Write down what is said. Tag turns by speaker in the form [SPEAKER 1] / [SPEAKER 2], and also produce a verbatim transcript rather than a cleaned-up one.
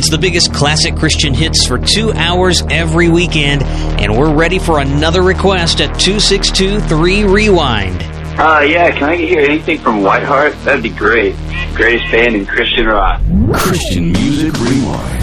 [SPEAKER 1] the biggest classic Christian hits for two hours every weekend, and we're ready for another request at two six two three rewind.
[SPEAKER 2] Uh, yeah, can I hear anything from Whiteheart? That'd be great. Greatest band in Christian rock.
[SPEAKER 3] Christian Music Rewind.